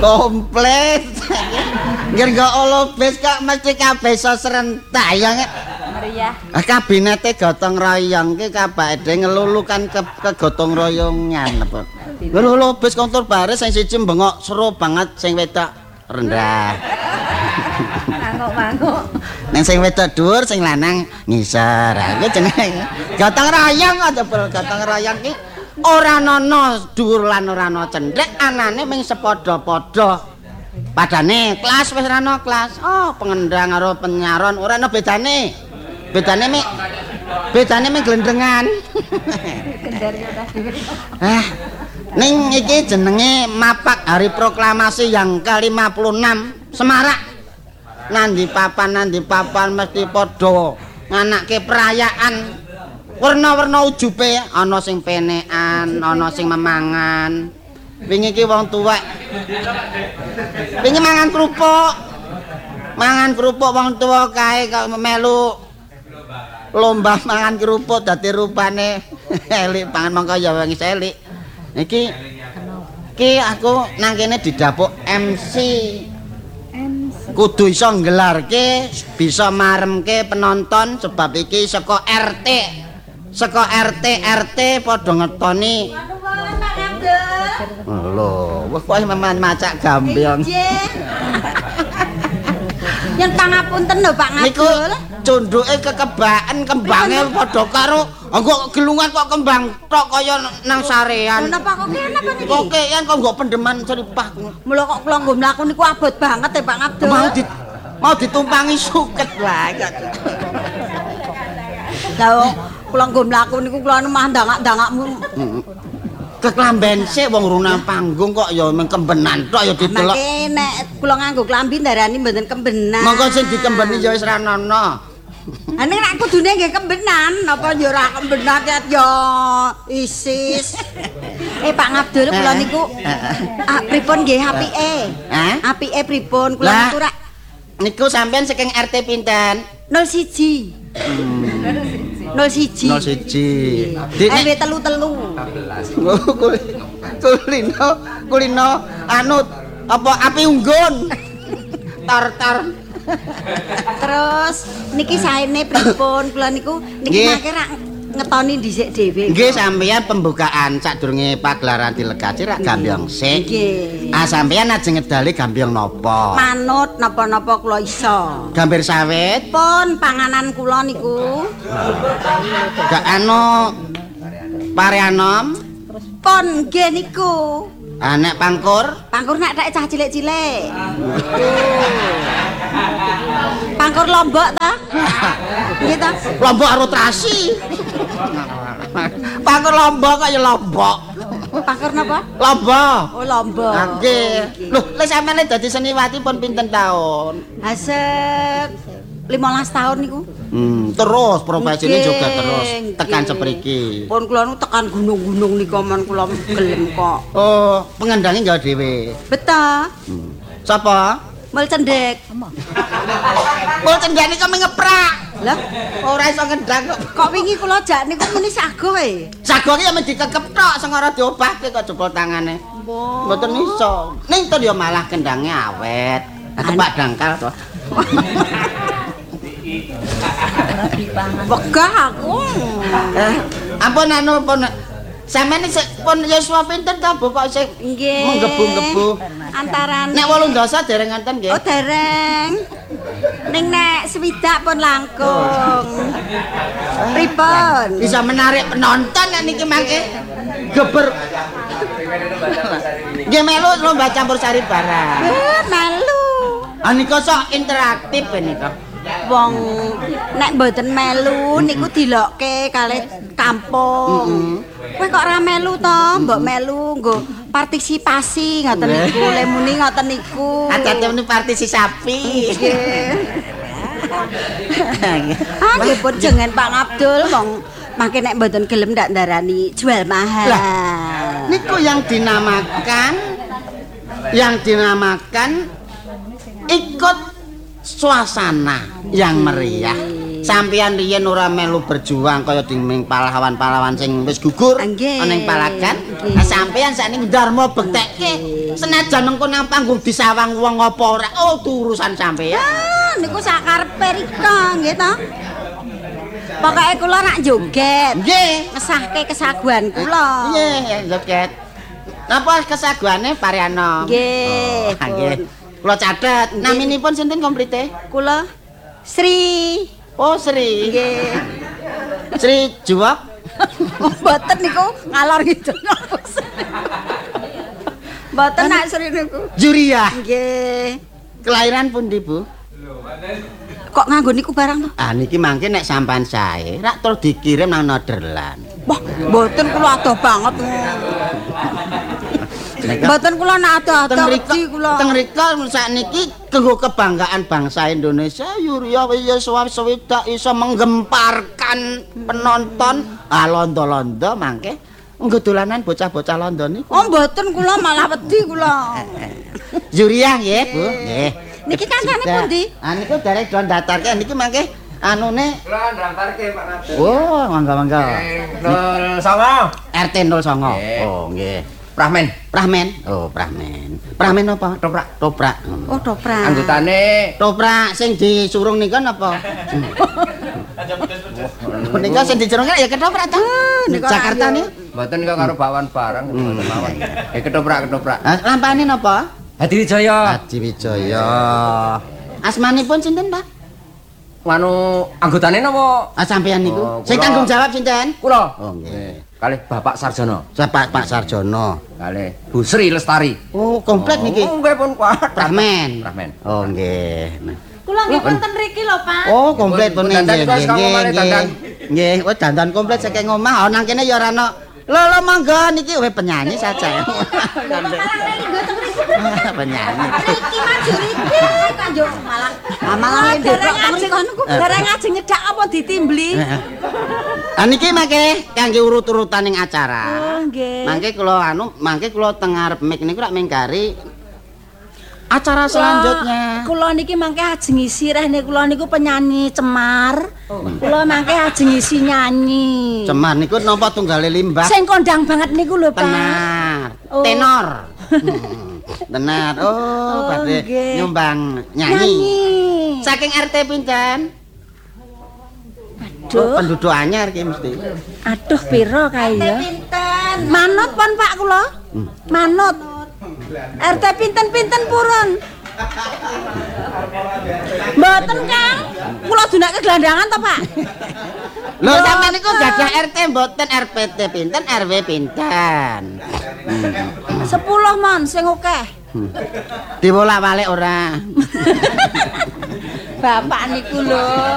Komplit. Nggih gak olobes kok mesti kabeh iso serentak ya. Meriah. Kabinete gotong royong ki kabake ngelulukan ke gotong royongan apa. Olobes kontur baris sing siji bengok seru banget sing wedok rendah. Manguk-manguk. Ning sing wedok dhuwur sing lanang ngisor. Iku jenenge gotong royong aja gotong royong ki ora ana dhuwur lan ora ana cendhek anane ming sepadha-padha. Padane kelas wis ora ana kelas. Oh, pengendang karo penyaron ora ana bedane. Bedane ming glendengan. Ning iki jenenge mapak hari proklamasi yang ke-56 Semarak. Nandi papan mesti padha nganake perayaan. Warna-warna ujube ana sing penekan, ana sing memangan. Wingi iki wong tuwek. Wingi mangan kerupuk. Mangan kerupuk wong tuwa kae kok melu lomba mangan kerupuk dadi rupane elik pangan mongko ya wong elik. Iki aku nang kene didapuk MC. Kudu iso nggelarke, bisa maremke penonton sebab iki saka RT. Saka RT padha ngetoni. Lho, wis kok macak gambyong. Yen pangapunten lho Pak Niku Ngabul. condoke kekebaken kembange padha karo kok gelungan kok kembang tok kaya nang sarean. Napa kok kene apa niki? Kok keyan kok nggo pendeman seripah. Mula kok kula nggo mlaku niku abot banget ya Pak Ngabul. Mau ditumpangi suket wae. Lah kula nggo mlaku niku kula mah ndangak-ndangakmu. Keklamben sik wong runa panggung kok ya mung kembenan tok ya didelok. Mangke nek kula nganggo klambi ndarani mboten kembenan. Monggo sing dikembeni ya wis ra ana. Ane nek kudune nggih kembenan, napa ya ora kembenan ya isis. Pak Ngabdul kula niku pripun nggih apike? Apike pripun kula niku rak niku sampean saking RT pinten? 01. 01. RW 33. Kulino anu apa api unggun. Tar. Terus niki saene pripun kula niku niki mangke rak ngetoni dhisik dhewe. Nggih sampeyan pembukaan sadurunge pagelaran dilegasi rak gambyong sik. Nggih. Sampeyan ajeng ngedali gambyong napa? Manut napa-napa kula iso. Gambir sawit. Pun panganan kula niku. Gak anu pareanom. Pun nggih niku. Nek pangkur? Pangkur nek tek cah cilik-cilik. Pangkur lombok ta? Nggih ta? Lombok arutrasi. Pangkur lombok kok ya lombok. Pangkur napa? Lombok. Oh, lombok. Nggih. Lho, lek sampeyan dadi seniwati pun pinten taun? Hasek 15 tahun niku. Terus profesine juga terus tekan sepriki. Pun kula nu tekan gunung-gunung nika men kula gelem kok. Oh, pengendange nggawe dhewe. Betul. Sapa? Mul cendek. Mul cendek niku ngeprak. Lah, ora iso ngendang kok. Kok wingi kula jak niku muni sago e. Sago ki ya mesti dikekep tok sing ora diobahke kok jebol tangane. Mboten iso. Ning to ya malah kendhange awet. Tebak dangkal to. Wegah aku. Ampun anu pun sampeyan pun yuswa pinten ta Bu kok sing menggebu-gebu. Antarane Nek 8 dereng enten nggih. Oh, dereng. Ning nek swidak pun langkung. Pripun? Bisa menarik penonton nek niki mangke geber. Nggih melu lomba campur sari barang. Melu. Nika sok interaktif nika. Wong nek mboten melu niku dilokke kalih kampung. Kowe kok ora melu to? Mbok melu nggo partisipasi ngoten niku. Lemuni ngoten niku. Ate muni partisipasi. Nggih pun jenengan Pak Ngabdul wong mangke nek mboten gelem ndak ndarani jual mahal. Niku yang dinamakan ikut suasana yang meriah. Sampeyan riyen ora melu berjuang kaya dinging pahlawan-pahlawan sing wis gugur ana ing palagan. Nah, sampeyan sakniki dharma bektekke. Senajan engko nang panggung disawang wong apa ora, oh urusan sampeyan. Ah, niku sakarepe rika nggih to. Pokoke kula nak joget. Nggih, Ngesahke kesaguan kula. nggih, joget. Napa kesaguane Pariano? Nggih. Nggih. Kula catet. Naminipun sinten komplite? Kula Sri. Oh, Sri. Nggih. Sri Juwak. Mboten niku ngalor gitu. Mboten nak Sri niku. Juriah. Nggih. Kelahiran pundi, Bu? Kok nganggo niku barang to? Ah niki mangke nek sampan sae, rak terus dikirim nang Nederland. Wah, mboten kula adoh banget. Mboten kula nak adoh-adoh wedi kula. Teng mriko sakniki kanggo kebanggaan bangsa Indonesia, Yuria Yosua Swidak iso menggemparkan penonton. Ah londo-londo mangke nggo dolanan bocah-bocah Londo niku. Oh, mboten kula malah wedi kula. Yuria nggih, Bu. Nggih. Niki kancane pundi? Ah niku derek don datarke niki mangke anune Kula ndaftarke Pak Ngabdi. oh, mangga-mangga. 09. RT 09. Oh, nggih. Prahmen. Prahmen. Oh, prahmen. Prahmen apa? Toprak. Toprak. Oh, toprak. Anggotane Toprak sing disurung niku napa? Nika sing disurung ya ketoprak ta? Jakarta nih. mboten niku karo bakwan barang mboten mawon. Ketoprak. Lampane napa? Hadi Wijaya. Adi Wijaya. Asmanipun sinten, Pak? Manu anggotane napa? Ah sampeyan niku. Oh, Sing kula. tanggung jawab sinten? Kula. Oh, nggih. Kalih Bapak Sarjono. Pak Sarjono. Kalih Bu Sri Lestari. Oh, komplit niki. Oh, nggih pun kuat. Prahmen. Prahmen. Oh, nggih. Kula nggih wonten mriki lho, Pak. Oh, komplit pun Dandan nggih. terus kamu malah dandan. Nggih, oh dandan komplit saking omah. Oh, nang kene ya ora ana. Lho monggo niki we penyanyi saja. Penyanyi. Iki maju iki kanjo malah. Malah dereng ajeng nyedak apa ditimbli? Ah niki mangke kangge urut-urutan ning acara. Oh, nggih. Mangke kula teng ngarep mik niku rak mengkari acara selanjutnya. Kula niki mangke ajeng isi rehne kula niku penyanyi Cemar. Kula mangke ajeng isi nyanyi. Cemar niku napa tunggale limbah? Sing kondang banget niku lho, Pak. Tenar. Oh. Tenor. Tenar. Oh, badhe nggih. nyumbang nyanyi. Saking RT pinten? Aduh. Penduduk anyar ki mesti. Aduh pira kae ya? Pinten? Manut pon Pak kula. Manut. RT pinten-pinten purun. Mboten, Kang. Kula dunake gelandangan to, Pak? Lho sampeyan niku gadah RT mboten RPT pinten, RW pinten. 10 mon sing akeh. Diwolak-walik ora. Bapak niku lho.